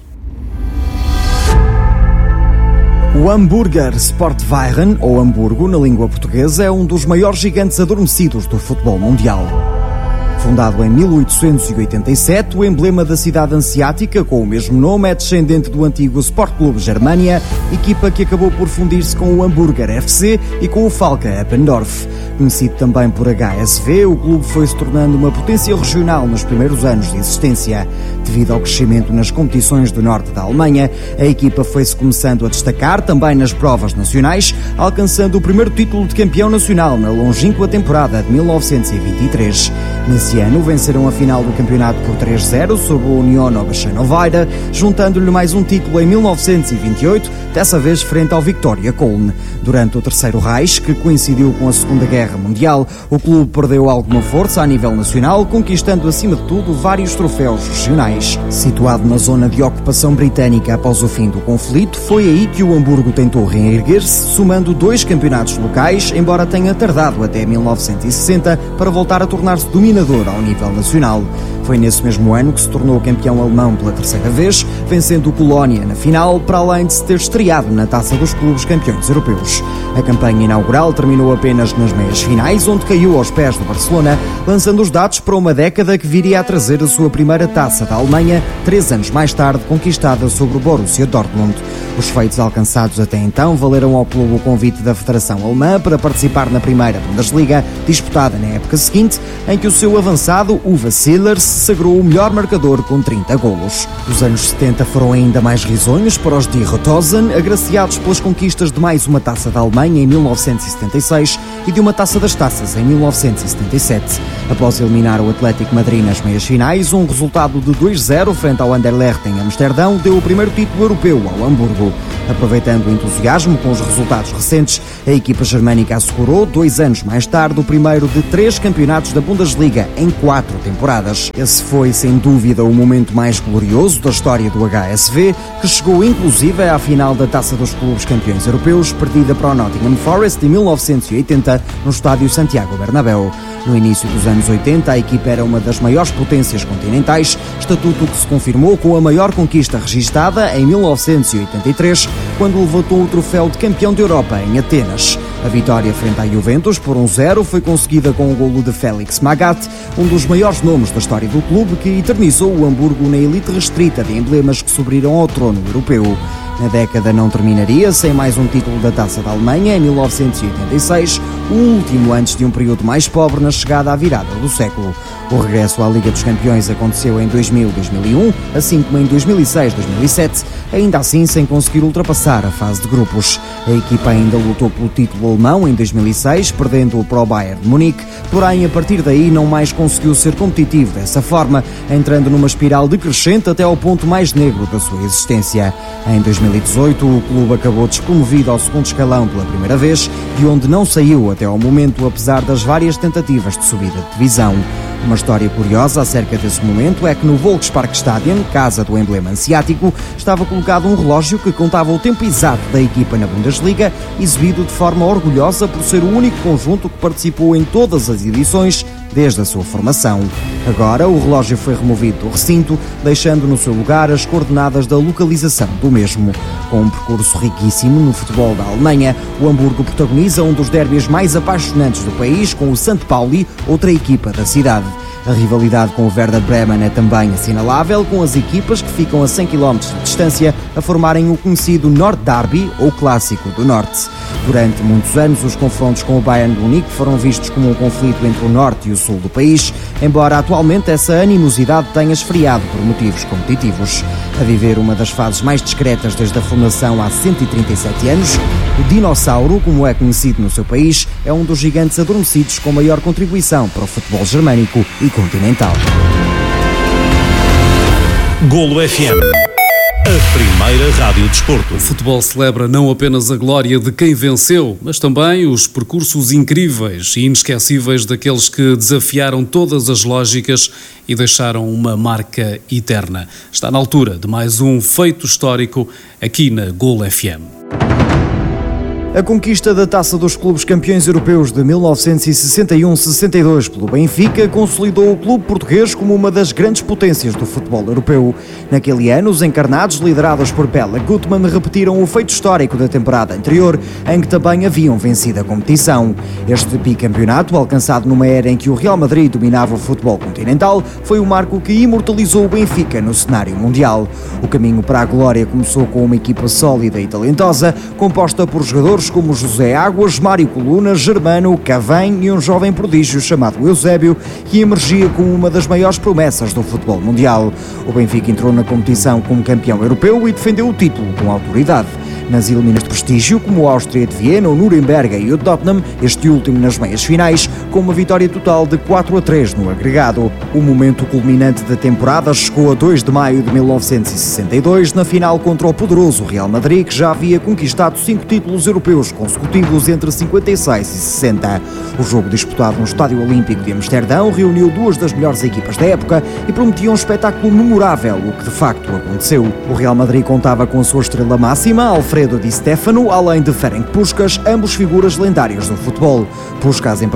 O Hamburger Sportwagen, ou Hamburgo na língua portuguesa, é um dos maiores gigantes adormecidos do futebol mundial. Fundado em mil oitocentos e oitenta e sete, o emblema da cidade hanseática, com o mesmo nome, é descendente do antigo Sport Club Germania, equipa que acabou por fundir-se com o Hamburger F C e com o Falke Eppendorf. Conhecido também por H S V, o clube foi se tornando uma potência regional nos primeiros anos de existência. Devido ao crescimento nas competições do norte da Alemanha, a equipa foi-se começando a destacar também nas provas nacionais, alcançando o primeiro título de campeão nacional na longínqua temporada de mil novecentos e vinte e três. Nesse ano, venceram a final do campeonato por três a zero sobre o Union Oberschöneweide, juntando-lhe mais um título em mil novecentos e vinte e oito, dessa vez frente ao Viktoria Köln. Durante o Terceiro Reich, que coincidiu com a Segunda Guerra Mundial, o clube perdeu alguma força a nível nacional, conquistando acima de tudo vários troféus regionais. Situado na zona de ocupação britânica após o fim do conflito, foi aí que o Hamburgo tentou reerguer-se, somando dois campeonatos locais, embora tenha tardado até mil novecentos e sessenta para voltar a tornar-se dominador ao nível nacional. Foi nesse mesmo ano que se tornou campeão alemão pela terceira vez, vencendo o Colónia na final, para além de se ter estreado na Taça dos Clubes Campeões Europeus. A campanha inaugural terminou apenas nas meias finais, onde caiu aos pés do Barcelona, lançando os dados para uma década que viria a trazer a sua primeira taça da Alemanha, três anos mais tarde conquistada sobre o Borussia Dortmund. Os feitos alcançados até então valeram ao clube o convite da Federação Alemã para participar na primeira Bundesliga, disputada na época seguinte, em que o seu avançado, Uwe Seeler, se sagrou o melhor marcador com trinta golos. Os anos setenta foram ainda mais risonhos para os Die Rotosen, agraciados pelas conquistas de mais uma taça da Alemanha em mil novecentos e setenta e seis e de uma taça das taças em mil novecentos e setenta e sete. Após eliminar o Atlético Madrid nas meias finais, um resultado de dois a zero frente ao Anderlecht em Amsterdão deu o primeiro título europeu ao Hamburgo. Aproveitando o entusiasmo com os resultados recentes, a equipa germânica assegurou, dois anos mais tarde, o primeiro de três campeonatos da Bundesliga em quatro temporadas. Esse foi, sem dúvida, o momento mais glorioso da história do H S V, que chegou inclusive à final da Taça dos Clubes Campeões Europeus, perdida para o Nottingham Forest em mil novecentos e oitenta, no estádio Santiago Bernabéu. No início dos anos oitenta, a equipa era uma das maiores potências continentais, estatuto que se confirmou com a maior conquista registada em mil novecentos e oitenta e três, quando levantou o troféu de campeão de Europa em Atenas. A vitória frente à Juventus por um zero foi conseguida com o golo de Félix Magath, um dos maiores nomes da história do clube, que eternizou o Hamburgo na elite restrita de emblemas que subiram ao trono europeu. Na década não terminaria sem mais um título da Taça da Alemanha em mil novecentos e oitenta e seis, o último antes de um período mais pobre na chegada à virada do século. O regresso à Liga dos Campeões aconteceu em dois mil e dois mil e um, assim como em dois mil e seis e dois mil e sete, ainda assim sem conseguir ultrapassar a fase de grupos. A equipa ainda lutou pelo título alemão em dois mil e seis, perdendo-o para o Bayern de Munique, porém a partir daí não mais conseguiu ser competitivo dessa forma, entrando numa espiral decrescente até ao ponto mais negro da sua existência. Em dois mil e dezoito, o clube acabou despromovido ao segundo escalão pela primeira vez, de onde não saiu até ao momento, apesar das várias tentativas de subida de divisão. Uma história curiosa acerca desse momento é que no Volksparkstadion, casa do emblema asiático, estava colocado um relógio que contava o tempo exato da equipa na Bundesliga, exibido de forma orgulhosa por ser o único conjunto que participou em todas as edições desde a sua formação. Agora, o relógio foi removido do recinto, deixando no seu lugar as coordenadas da localização do mesmo. Com um percurso riquíssimo no futebol da Alemanha, o Hamburgo protagoniza um dos derbys mais apaixonantes do país com o Sankt Pauli, outra equipa da cidade. A rivalidade com o Werder Bremen é também assinalável, com as equipas que ficam a cem quilómetros de distância a formarem o conhecido Nord-Derby, ou Clássico do Norte. Durante muitos anos, os confrontos com o Bayern de Munique foram vistos como um conflito entre o norte e o sul do país, embora atualmente essa animosidade tenha esfriado por motivos competitivos. A viver uma das fases mais discretas desde a fundação há cento e trinta e sete anos, o Dinossauro, como é conhecido no seu país, é um dos gigantes adormecidos com maior contribuição para o futebol germânico e continental. Golo F M, a primeira rádio desporto. O futebol celebra não apenas a glória de quem venceu, mas também os percursos incríveis e inesquecíveis daqueles que desafiaram todas as lógicas e deixaram uma marca eterna. Está na altura de mais um feito histórico aqui na Golo F M. A conquista da Taça dos Clubes Campeões Europeus de mil novecentos e sessenta e um sessenta e dois pelo Benfica consolidou o clube português como uma das grandes potências do futebol europeu. Naquele ano, os encarnados, liderados por Bela Gutmann, repetiram o feito histórico da temporada anterior, em que também haviam vencido a competição. Este bicampeonato, alcançado numa era em que o Real Madrid dominava o futebol continental, foi o marco que imortalizou o Benfica no cenário mundial. O caminho para a glória começou com uma equipa sólida e talentosa, composta por jogadores como José Águas, Mário Coluna, Germano, Cavani e um jovem prodígio chamado Eusébio, que emergia como uma das maiores promessas do futebol mundial. O Benfica entrou na competição como campeão europeu e defendeu o título com autoridade. Nas eliminações de prestígio, como o Áustria de Viena, o Nuremberg e o Tottenham, este último nas meias finais, com uma vitória total de quatro a três no agregado. O momento culminante da temporada chegou a dois de maio de mil novecentos e sessenta e dois, na final contra o poderoso Real Madrid, que já havia conquistado cinco títulos europeus consecutivos entre cinquenta e seis e sessenta. O jogo, disputado no Estádio Olímpico de Amsterdão, reuniu duas das melhores equipas da época e prometia um espetáculo memorável, o que de facto aconteceu. O Real Madrid contava com a sua estrela máxima, Alfredo Di Stefano, além de Ferenc Puskás, ambos figuras lendárias do futebol. Puskás, em particular,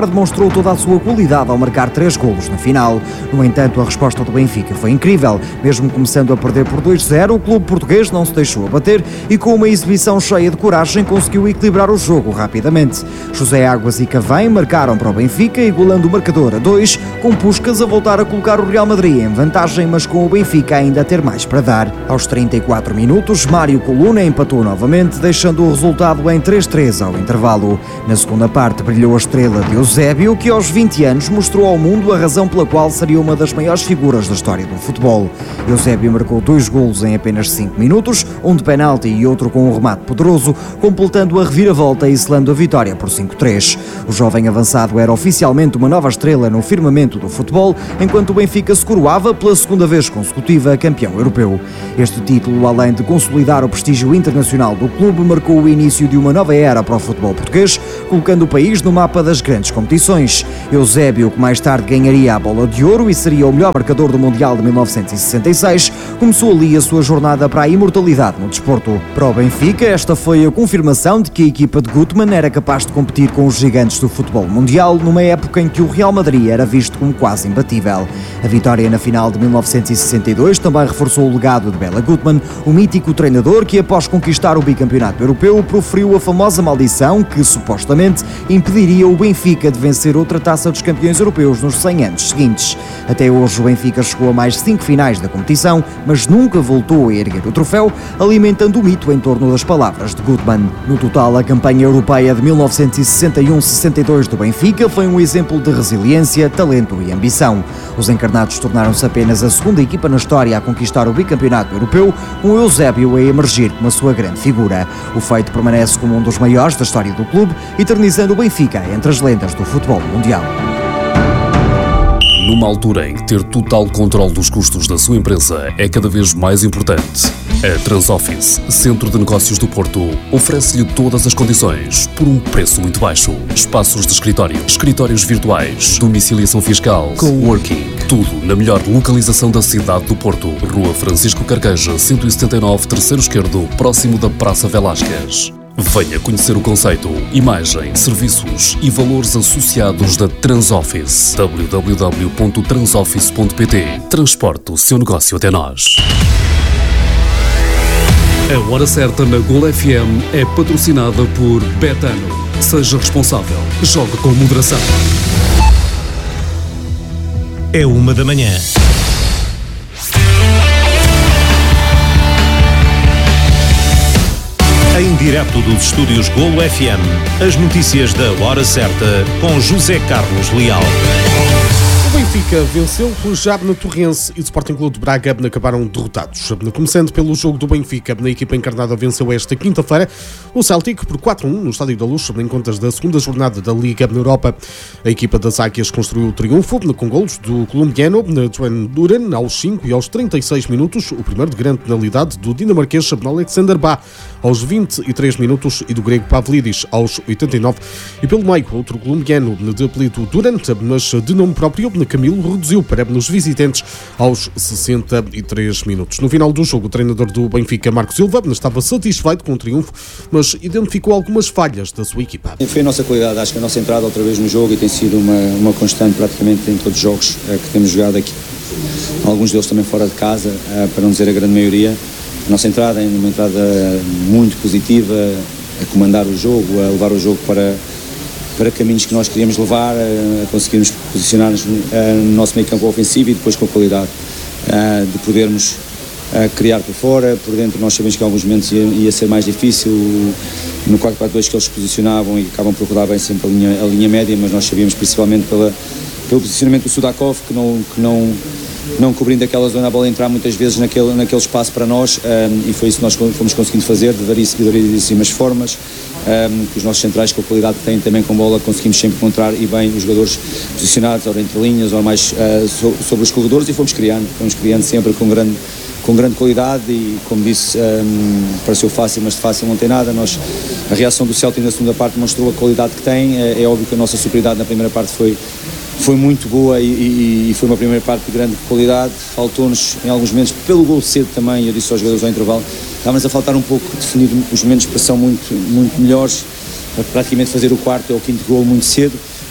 Shakhtar demonstrou toda a sua qualidade ao marcar três golos na final. No entanto, a resposta do Benfica foi incrível. Mesmo começando a perder por dois a zero, o clube português não se deixou abater e com uma exibição cheia de coragem conseguiu equilibrar o jogo rapidamente. José Águas e Cavém marcaram para o Benfica, igualando o marcador a dois, com Puskás a voltar a colocar o Real Madrid em vantagem, mas com o Benfica ainda a ter mais para dar. Aos trinta e quatro minutos, Mário Coluna empatou novamente, deixando o resultado em três a três ao intervalo. Na segunda parte brilhou a estrela de Eusébio, que aos vinte anos mostrou ao mundo a razão pela qual seria uma das maiores figuras da história do futebol. Eusébio marcou dois golos em apenas cinco minutos, um de penalti e outro com um remate poderoso, completando a reviravolta e selando a vitória por cinco a três. O jovem avançado era oficialmente uma nova estrela no firmamento do futebol, enquanto o Benfica se coroava pela segunda vez consecutiva campeão europeu. Este título, além de consolidar o prestígio internacional do clube, marcou o início de uma nova era para o futebol português, colocando o país no mapa das grandes competições. Eusébio, que mais tarde ganharia a Bola de Ouro e seria o melhor marcador do Mundial de mil novecentos e sessenta e seis, começou ali a sua jornada para a imortalidade no desporto. Para o Benfica, esta foi a confirmação de que a equipa de Gutmann era capaz de competir com os gigantes do futebol mundial, numa época em que o Real Madrid era visto como quase imbatível. A vitória na final de mil novecentos e sessenta e dois também reforçou o legado de Béla Gutmann, o mítico treinador que, após conquistar o bicampeonato europeu, proferiu a famosa maldição que, supostamente, impediria o Benfica de vencer outra taça dos campeões europeus nos cem anos seguintes. Até hoje, o Benfica chegou a mais cinco finais da competição, mas nunca voltou a erguer o troféu, alimentando o mito em torno das palavras de Gutmann. No total, a campanha europeia de mil novecentos e sessenta e um sessenta e dois do Benfica foi um exemplo de resiliência, talento e ambição. Os encarnados tornaram-se apenas a segunda equipa na história a conquistar o bicampeonato europeu, com o Eusébio a emergir como a sua grande figura. O feito permanece como um dos maiores da história do clube, eternizando o Benfica entre as lendas do futebol mundial. Numa altura em que ter total controle dos custos da sua empresa é cada vez mais importante, a Transoffice, Centro de Negócios do Porto, oferece-lhe todas as condições por um preço muito baixo. Espaços de escritório, escritórios virtuais, domiciliação fiscal, coworking, tudo na melhor localização da cidade do Porto. Rua Francisco Carqueja, cento e setenta e nove, terceiro esquerdo, próximo da Praça Velásquez. Venha conhecer o conceito, imagem, serviços e valores associados da Transoffice. w w w ponto transoffice ponto p t. Transporte o seu negócio até nós. A Hora Certa na Gol F M é patrocinada por Betano. Seja responsável. Jogue com moderação. É uma da manhã. Em direto dos estúdios Golo F M, as notícias da Hora Certa com José Carlos Leal. O Benfica venceu por Jabna Torrense e o Sporting Clube de Braga acabaram derrotados. Começando pelo jogo do Benfica, a equipa encarnada venceu esta quinta-feira o Celtic por quatro a um no Estádio da Luz, em contas da segunda jornada da Liga na Europa. A equipa das Águias construiu o triunfo com golos do colombiano Juan Duran aos cinco e aos trinta e seis minutos, o primeiro de grande penalidade do dinamarquês Alexander Bá aos vinte e três minutos e do grego Pavlidis aos oitenta e nove. E pelo meio, outro colombiano de apelido Durant, mas de nome próprio, Camilo, reduziu para nos visitantes aos sessenta e três minutos. No final do jogo, o treinador do Benfica, Marco Silva, estava satisfeito com o triunfo, mas identificou algumas falhas da sua equipa. Foi a nossa qualidade, acho que a nossa entrada outra vez no jogo e tem sido uma, uma constante praticamente em todos os jogos é, que temos jogado aqui. Alguns deles também fora de casa, é, para não dizer a grande maioria. A nossa entrada é uma entrada muito positiva, a comandar o jogo, a levar o jogo para... para caminhos que nós queríamos levar, a conseguirmos posicionar-nos no nosso meio campo ofensivo e depois com a qualidade de podermos criar por fora. Por dentro nós sabemos que em alguns momentos ia, ia ser mais difícil no quatro quatro dois que eles se posicionavam e acabam por rodar bem sempre a linha, a linha média, mas nós sabíamos principalmente pela, pelo posicionamento do Sudakov que não, que não, não cobrindo aquela zona, a bola entrar muitas vezes naquele, naquele espaço para nós um, e foi isso que nós fomos conseguindo fazer de variedíssimas formas. Um, que os nossos centrais, com a qualidade que têm também com bola, conseguimos sempre encontrar e bem os jogadores posicionados, ou entre linhas, ou mais uh, so, sobre os corredores, e fomos criando, fomos criando sempre com grande, com grande qualidade e, como disse, um, pareceu fácil, mas de fácil não tem nada. Nós, a reação do Celtic na segunda parte mostrou a qualidade que tem. É, é óbvio que a nossa superioridade na primeira parte foi, foi muito boa e, e, e foi uma primeira parte de grande qualidade. Faltou-nos em alguns momentos, pelo gol cedo também, eu disse aos jogadores ao intervalo, estava-nos a faltar um pouco definir os momentos de pressão muito, muito melhores, para praticamente fazer o quarto ou o quinto gol muito cedo.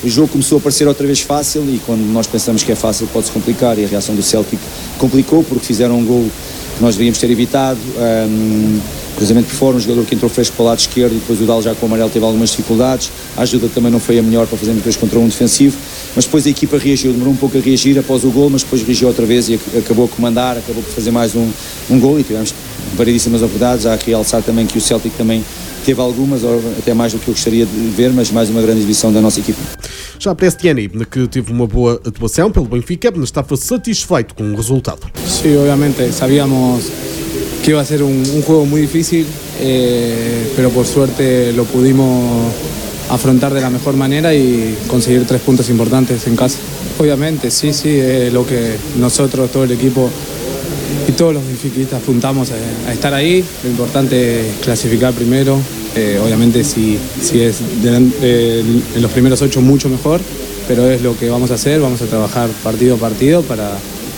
o jogo começou a parecer outra vez fácil e quando nós pensamos que é fácil pode-se complicar e a reação do Celtic complicou porque fizeram um gol que nós deveríamos ter evitado. Um, cruzamento por fora, um jogador que entrou fresco para o lado esquerdo e depois o Dal já com o amarelo teve algumas dificuldades, a ajuda também não foi a melhor para fazermos dois contra um defensivo, mas depois a equipa reagiu, demorou um pouco a reagir após o gol, mas depois reagiu outra vez e acabou a comandar, acabou por fazer mais um, um gol e tivemos variedíssimas oportunidades. Há a realçar também que o Celtic também teve algumas, até mais do que eu gostaria de ver, mas mais uma grande exibição da nossa equipa. Já para Estiani, que teve uma boa atuação pelo Benfica, estava satisfeito com o resultado. Sí, obviamente, sabíamos que iba a ser un, un juego muy difícil, eh, pero por suerte lo pudimos afrontar de la mejor manera y conseguir tres puntos importantes en casa. Obviamente, sí, sí, es lo que nosotros, todo el equipo y todos los benfiquistas apuntamos a, a estar ahí. Lo importante es clasificar primero, eh, obviamente si, si es de, de, en los primeros ocho mucho mejor, pero es lo que vamos a hacer, vamos a trabajar partido a partido para